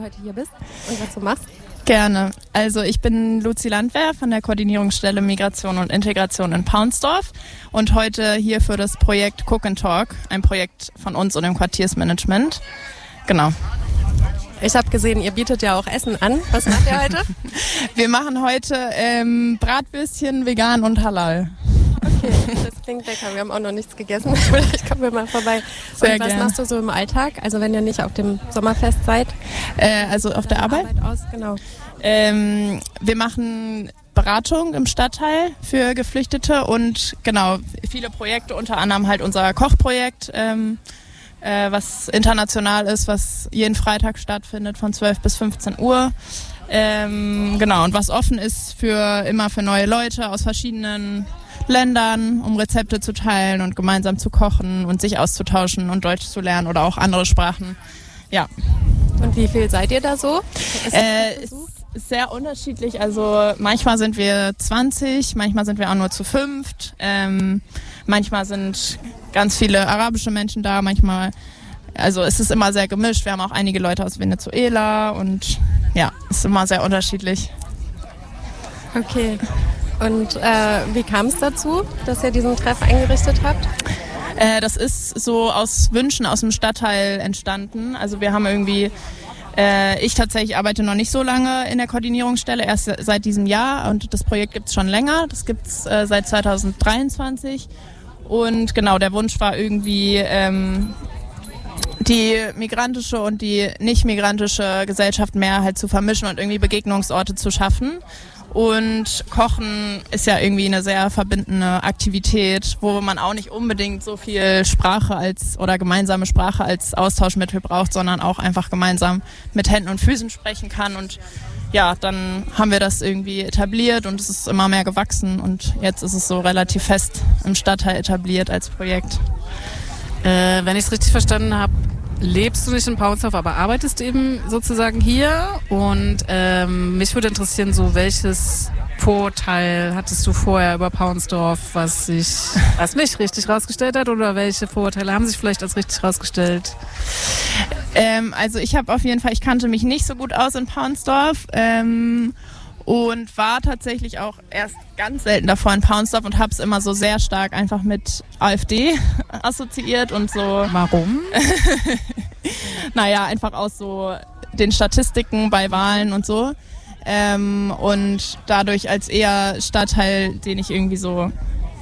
heute hier bist und was du machst. Gerne. Also ich bin Luzi Landwehr von der Koordinierungsstelle Migration und Integration in Paunsdorf und heute hier für das Projekt Cook and Talk, ein Projekt von uns und dem Quartiersmanagement. Genau. Ich habe gesehen, ihr bietet ja auch Essen an. Was macht ihr heute? Wir machen heute Bratwürstchen, vegan und halal. Okay, das klingt lecker. Wir haben auch noch nichts gegessen. Vielleicht kommen wir mal vorbei. Sehr und was gerne. machst du so im Alltag? Also wenn ihr nicht auf dem Sommerfest seid? Also auf der Arbeit? Genau. Wir machen Beratung im Stadtteil für Geflüchtete und genau, viele Projekte, unter anderem halt unser Kochprojekt, was international ist, was jeden Freitag stattfindet von 12 bis 15 Uhr. Genau, und was offen ist immer für neue Leute aus verschiedenen Ländern, um Rezepte zu teilen und gemeinsam zu kochen und sich auszutauschen und Deutsch zu lernen oder auch andere Sprachen. Ja. Und wie viel seid ihr da so? Ist sehr unterschiedlich. Also manchmal sind wir 20, manchmal sind wir auch nur zu 5. Manchmal sind ganz viele arabische Menschen da, also es ist immer sehr gemischt. Wir haben auch einige Leute aus Venezuela und ja, ist immer sehr unterschiedlich. Okay. Und wie kam es dazu, dass ihr diesen Treff eingerichtet habt? Das ist so aus Wünschen aus dem Stadtteil entstanden. Also wir haben ich tatsächlich arbeite noch nicht so lange in der Koordinierungsstelle, erst seit diesem Jahr und das Projekt gibt es schon länger. Das gibt es seit 2023 und genau, der Wunsch war irgendwie die migrantische und die nicht migrantische Gesellschaft mehr halt zu vermischen und irgendwie Begegnungsorte zu schaffen. Und Kochen ist ja irgendwie eine sehr verbindende Aktivität, wo man auch nicht unbedingt so viel Sprache oder gemeinsame Sprache als Austauschmittel braucht, sondern auch einfach gemeinsam mit Händen und Füßen sprechen kann. Und ja, dann haben wir das irgendwie etabliert und es ist immer mehr gewachsen und jetzt ist es so relativ fest im Stadtteil etabliert als Projekt. Wenn ich es richtig verstanden habe, lebst du nicht in Paunsdorf, aber arbeitest eben sozusagen hier und mich würde interessieren, so welches Vorurteil hattest du vorher über Paunsdorf, was nicht richtig rausgestellt hat oder welche Vorurteile haben sich vielleicht als richtig rausgestellt? Also ich kannte mich nicht so gut aus in Paunsdorf und war tatsächlich auch erst ganz selten davor in Paunsdorf und habe es immer so sehr stark einfach mit AfD assoziiert und so. Warum? Naja, einfach aus so den Statistiken bei Wahlen und so. Und dadurch als eher Stadtteil, den ich irgendwie so